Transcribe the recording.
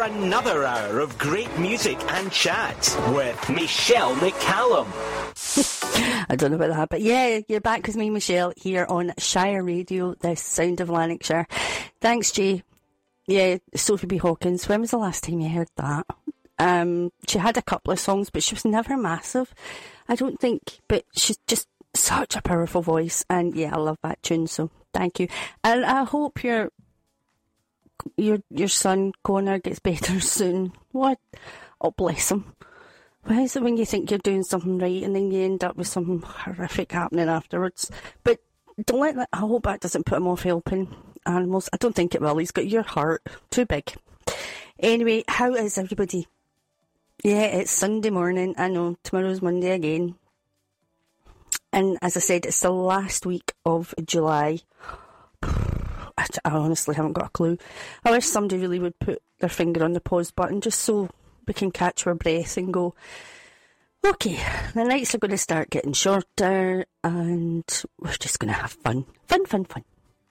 for another hour of great music and chat with Michelle McCallum. I don't know about that, but yeah, you're back with me, Michelle, here on Shire Radio, the sound of Lanarkshire. Thanks, Jay. Yeah, Sophie B. Hawkins, when was the last time you heard that? She had a couple of songs, but she was never massive, I don't think, but she's just such a powerful voice, and yeah, I love that tune, so thank you. And I hope your son Connor gets better soon. What? Oh, bless him. Why is it when you think you're doing something right and then you end up with something horrific happening afterwards? But don't let that, I hope that doesn't put him off helping animals. I don't think it will. He's got your heart. Too big. Anyway, how is everybody? Yeah, it's Sunday morning. I know, tomorrow's Monday again. And as I said, it's the last week of July. I honestly haven't got a clue. I wish somebody really would put their finger on the pause button just so we can catch our breath and go, okay, the nights are going to start getting shorter and we're just going to have fun. Fun.